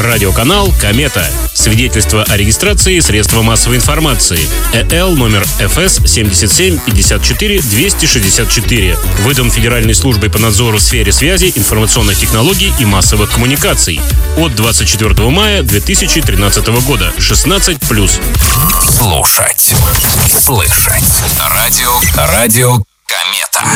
Радиоканал «Комета». Свидетельство о регистрации средства массовой информации. ЭЛ номер ФС 77 54 264. Выдан Федеральной службой по надзору в сфере связи, информационных технологий и массовых коммуникаций. От 24 мая 2013 года. 16+. Слушать. Слышать. Радио. Комета.